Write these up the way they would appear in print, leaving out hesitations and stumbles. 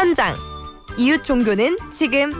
현장. 이웃 종교는 지금.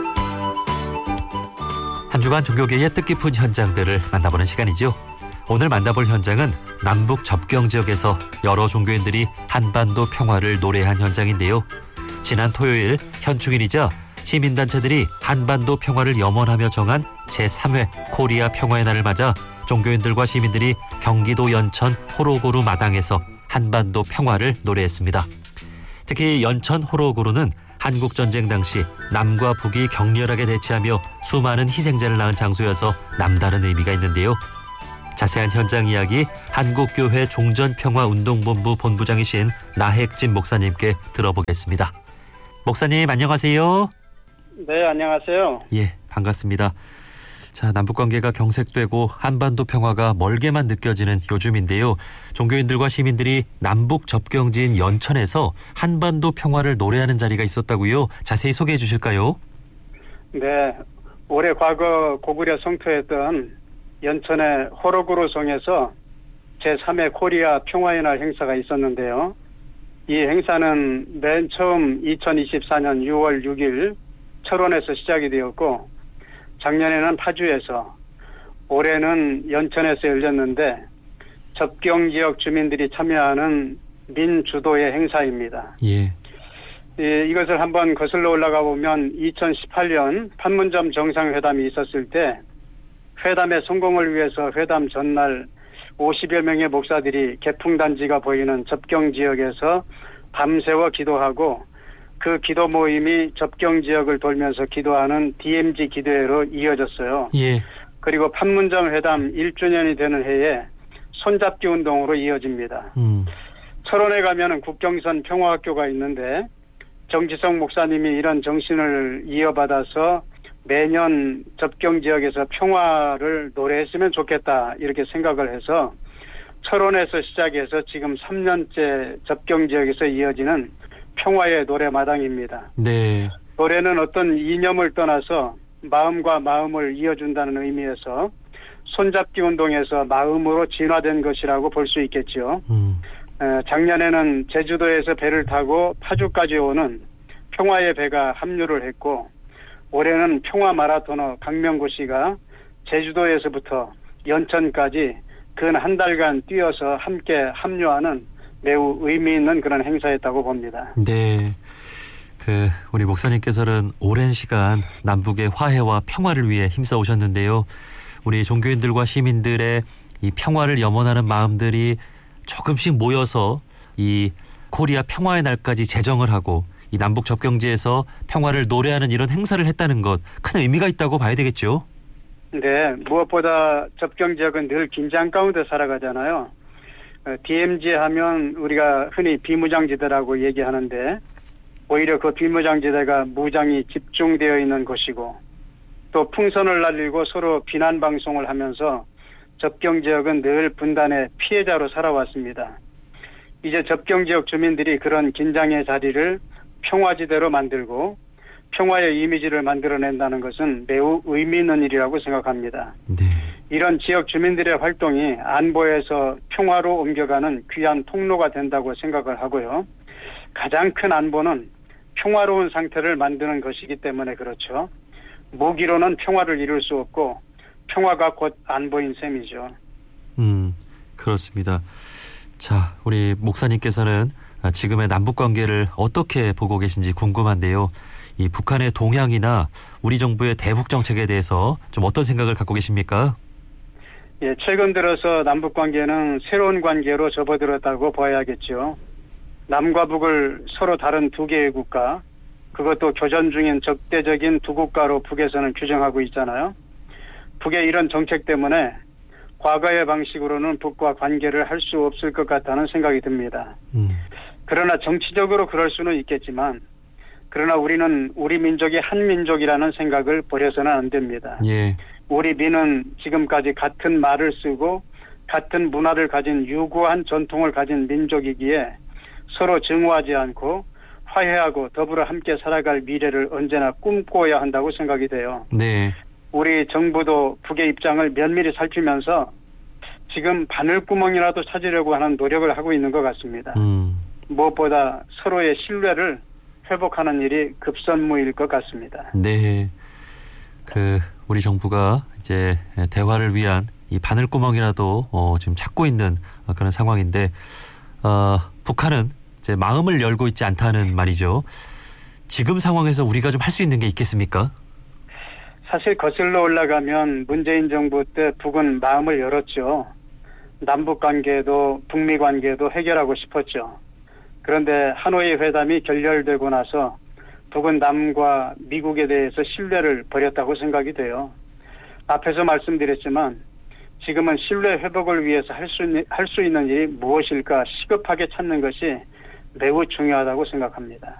한 주간 종교계의 뜻깊은 현장들을 만나보는 시간이죠. 오늘 만나볼 현장은 남북 접경 지역에서 여러 종교인들이 한반도 평화를 노래한 현장인데요. 지난 토요일 현충일이자 시민단체들이 한반도 평화를 염원하며 정한 제3회 코리아 평화의 날을 맞아 종교인들과 시민들이 경기도 연천 호로고루 마당에서 한반도 평화를 노래했습니다. 특히 연천 호로고루는 한국전쟁 당시 남과 북이 격렬하게 대치하며 수많은 희생자를 낳은 장소여서 남다른 의미가 있는데요. 자세한 현장 이야기 한국교회 종전평화운동본부 본부장이신 나핵진 목사님께 들어보겠습니다. 목사님 안녕하세요. 네, 안녕하세요. 예, 반갑습니다. 자, 남북관계가 경색되고 한반도 평화가 멀게만 느껴지는 요즘인데요. 종교인들과 시민들이 남북 접경지인 연천에서 한반도 평화를 노래하는 자리가 있었다고요. 자세히 소개해 주실까요? 네, 올해 과거 고구려 성토했던 연천의 호로구루성에서 제3회 코리아 평화의 날 행사가 있었는데요. 이 행사는 맨 처음 2024년 6월 6일 철원에서 시작이 되었고 작년에는 파주에서 올해는 연천에서 열렸는데 접경지역 주민들이 참여하는 민주도의 행사입니다. 예. 이것을 한번 거슬러 올라가 보면 2018년 판문점 정상회담이 있었을 때 회담의 성공을 위해서 회담 전날 50여 명의 목사들이 개풍단지가 보이는 접경지역에서 밤새워 기도하고 그 기도 모임이 접경지역을 돌면서 기도하는 DMZ 기도회로 이어졌어요. 예. 그리고 판문점 회담 1주년이 되는 해에 손잡기 운동으로 이어집니다. 철원에 가면은 국경선 평화학교가 있는데 정지성 목사님이 이런 정신을 이어받아서 매년 접경지역에서 평화를 노래했으면 좋겠다 이렇게 생각을 해서 철원에서 시작해서 지금 3년째 접경지역에서 이어지는 평화의 노래마당입니다. 네. 노래는 어떤 이념을 떠나서 마음과 마음을 이어준다는 의미에서 손잡기 운동에서 마음으로 진화된 것이라고 볼 수 있겠죠. 작년에는 제주도에서 배를 타고 파주까지 오는 평화의 배가 합류를 했고 올해는 평화 마라토너 강명구 씨가 제주도에서부터 연천까지 근 한 달간 뛰어서 함께 합류하는 매우 의미 있는 그런 행사였다고 봅니다. 네. 우리 목사님께서는 오랜 시간 남북의 화해와 평화를 위해 힘써 오셨는데요. 우리 종교인들과 시민들의 이 평화를 염원하는 마음들이 조금씩 모여서 이 코리아 평화의 날까지 제정을 하고 이 남북 접경지에서 평화를 노래하는 이런 행사를 했다는 것 큰 의미가 있다고 봐야 되겠죠? 네. 무엇보다 접경지역은 늘 긴장 가운데 살아가잖아요. DMZ 하면 우리가 흔히 비무장지대라고 얘기하는데 오히려 그 비무장지대가 무장이 집중되어 있는 곳이고 또 풍선을 날리고 서로 비난 방송을 하면서 접경지역은 늘 분단의 피해자로 살아왔습니다. 이제 접경지역 주민들이 그런 긴장의 자리를 평화지대로 만들고 평화의 이미지를 만들어낸다는 것은 매우 의미 있는 일이라고 생각합니다. 네. 이런 지역 주민들의 활동이 안보에서 평화로 옮겨가는 귀한 통로가 된다고 생각을 하고요. 가장 큰 안보는 평화로운 상태를 만드는 것이기 때문에 그렇죠. 무기로는 평화를 이룰 수 없고 평화가 곧 안보인 셈이죠. 그렇습니다. 자, 우리 목사님께서는 지금의 남북관계를 어떻게 보고 계신지 궁금한데요. 이 북한의 동향이나 우리 정부의 대북 정책에 대해서 좀 어떤 생각을 갖고 계십니까? 예, 최근 들어서 남북관계는 새로운 관계로 접어들었다고 봐야겠죠. 남과 북을 서로 다른 두 개의 국가, 그것도 교전 중인 적대적인 두 국가로 북에서는 규정하고 있잖아요. 북의 이런 정책 때문에 과거의 방식으로는 북과 관계를 할 수 없을 것 같다는 생각이 듭니다. 그러나 정치적으로 그럴 수는 있겠지만 그러나 우리는 우리 민족이 한 민족이라는 생각을 버려서는 안 됩니다. 예. 우리 민은 지금까지 같은 말을 쓰고 같은 문화를 가진 유구한 전통을 가진 민족이기에 서로 증오하지 않고 화해하고 더불어 함께 살아갈 미래를 언제나 꿈꿔야 한다고 생각이 돼요. 네. 우리 정부도 북의 입장을 면밀히 살피면서 지금 바늘구멍이라도 찾으려고 하는 노력을 하고 있는 것 같습니다. 무엇보다 서로의 신뢰를 회복하는 일이 급선무일 것 같습니다. 네. 우리 정부가 이제 대화를 위한 이 바늘구멍이라도 지금 찾고 있는 그런 상황인데, 북한은 이제 마음을 열고 있지 않다는 말이죠. 지금 상황에서 우리가 좀 할 수 있는 게 있겠습니까? 사실 거슬러 올라가면 문재인 정부 때 북은 마음을 열었죠. 남북 관계도 북미 관계도 해결하고 싶었죠. 그런데 하노이 회담이 결렬되고 나서 북은 남과 미국에 대해서 신뢰를 버렸다고 생각이 돼요. 앞에서 말씀드렸지만 지금은 신뢰 회복을 위해서 할 수 있는 일이 무엇일까 시급하게 찾는 것이 매우 중요하다고 생각합니다.